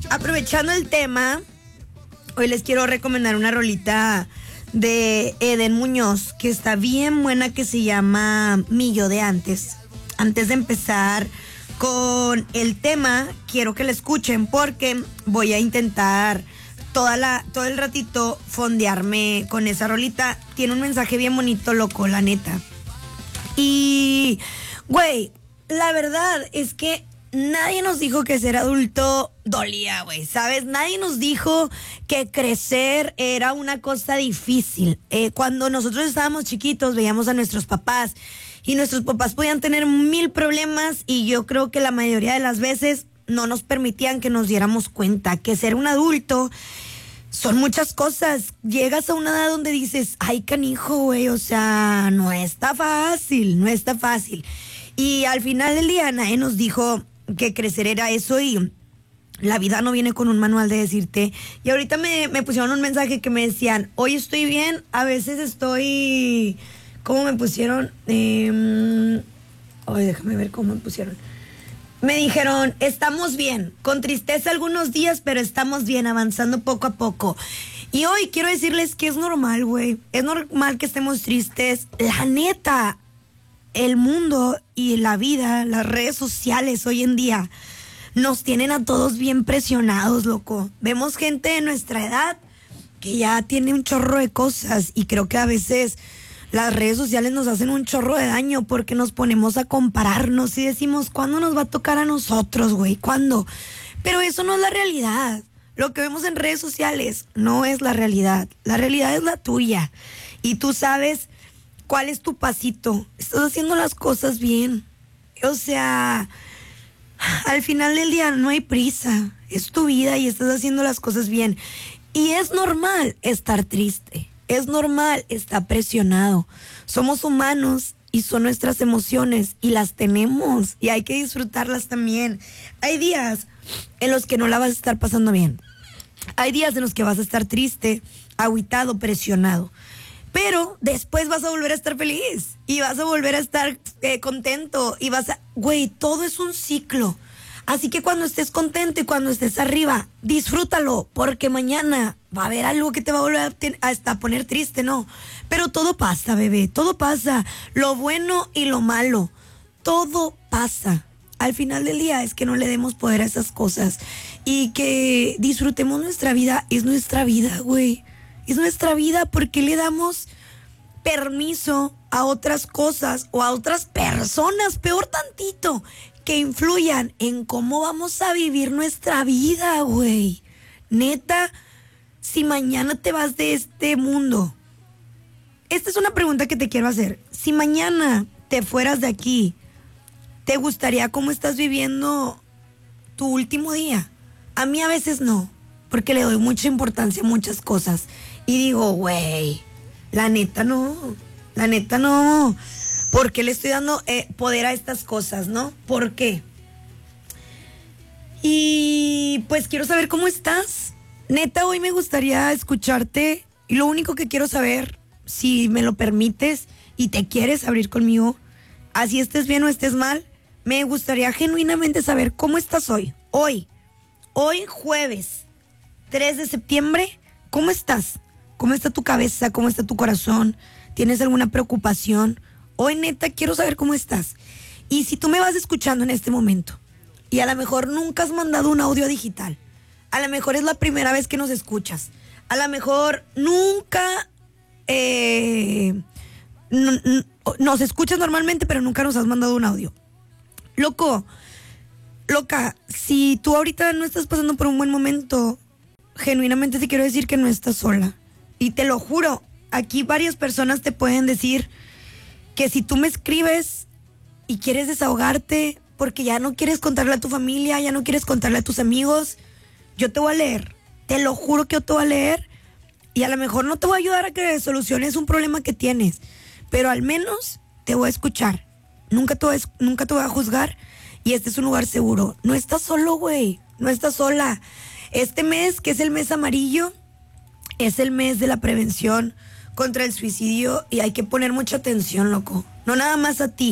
aprovechando el tema, hoy les quiero recomendar una rolita de Eden Muñoz que está bien buena, que se llama Mi Yo de Antes. Antes de empezar con el tema, quiero que la escuchen porque voy a intentar todo el ratito fondearme con esa rolita. Tiene un mensaje bien bonito, loco, la neta. Y, güey, la verdad es que nadie nos dijo que ser adulto dolía, güey, ¿sabes? Nadie nos dijo que crecer era una cosa difícil. Cuando nosotros estábamos chiquitos, veíamos a nuestros papás y nuestros papás podían tener 1000 problemas y yo creo que la mayoría de las veces no nos permitían que nos diéramos cuenta que ser un adulto son muchas cosas. Llegas a una edad donde dices, ay, canijo, güey, o sea, no está fácil. Y al final del día nadie nos dijo que crecer era eso y la vida no viene con un manual de decirte. Y ahorita me pusieron un mensaje que me decían, hoy estoy bien, a veces estoy... ¿Cómo me pusieron? Déjame ver cómo me pusieron. Me dijeron, estamos bien, con tristeza algunos días, pero estamos bien, avanzando poco a poco. Y hoy quiero decirles que es normal, güey. Es normal que estemos tristes. La neta, el mundo y la vida, las redes sociales hoy en día nos tienen a todos bien presionados, loco. Vemos gente de nuestra edad que ya tiene un chorro de cosas y creo que a veces las redes sociales nos hacen un chorro de daño porque nos ponemos a compararnos y decimos, ¿cuándo nos va a tocar a nosotros, güey? ¿Cuándo? Pero eso no es la realidad. Lo que vemos en redes sociales no es la realidad. La realidad es la tuya. Y tú sabes cuál es tu pasito. Estás haciendo las cosas bien. O sea, al final del día no hay prisa. Es tu vida y estás haciendo las cosas bien. Y es normal estar triste. Es normal estar presionado. Somos humanos y son nuestras emociones y las tenemos y hay que disfrutarlas también. Hay días en los que no la vas a estar pasando bien. Hay días en los que vas a estar triste, agüitado, presionado. Pero después vas a volver a estar feliz y vas a volver a estar contento y Güey, todo es un ciclo. Así que cuando estés contento y cuando estés arriba, disfrútalo, porque mañana va a haber algo que te va a volver hasta poner triste, ¿no? Pero todo pasa, bebé, todo pasa. Lo bueno y lo malo, todo pasa. Al final del día es que no le demos poder a esas cosas y que disfrutemos nuestra vida. Es nuestra vida, güey. Es nuestra vida. ¿Por qué le damos permiso a otras cosas o a otras personas, peor tantito, que influyan en cómo vamos a vivir nuestra vida, güey? Neta, si mañana te vas de este mundo, esta es una pregunta que te quiero hacer. Si mañana te fueras de aquí, ¿te gustaría cómo estás viviendo tu último día? A mí a veces no, porque le doy mucha importancia a muchas cosas. Y digo, güey, la neta no. ¿Por qué le estoy dando poder a estas cosas, no? ¿Por qué? Y pues quiero saber cómo estás. Neta, hoy me gustaría escucharte. Y lo único que quiero saber, si me lo permites y te quieres abrir conmigo, así estés bien o estés mal, me gustaría genuinamente saber cómo estás hoy. Hoy jueves 3 de septiembre, ¿cómo estás? ¿Cómo está tu cabeza? ¿Cómo está tu corazón? ¿Tienes alguna preocupación? Hoy neta quiero saber cómo estás. Y si tú me vas escuchando en este momento y a lo mejor nunca has mandado un audio digital, a lo mejor es la primera vez que nos escuchas, a lo mejor nunca nos escuchas normalmente, pero nunca nos has mandado un audio. Loco, loca, si tú ahorita no estás pasando por un buen momento, genuinamente te quiero decir que no estás sola. Y te lo juro, aquí varias personas te pueden decir que si tú me escribes y quieres desahogarte porque ya no quieres contarle a tu familia, ya no quieres contarle a tus amigos, yo te voy a leer. Te lo juro que yo te voy a leer y a lo mejor no te voy a ayudar a que soluciones un problema que tienes, pero al menos te voy a escuchar. Nunca te voy a juzgar y este es un lugar seguro. No estás solo, güey. No estás sola. Este mes, que es el mes amarillo, es el mes de la prevención contra el suicidio y hay que poner mucha atención, loco. No nada más a ti.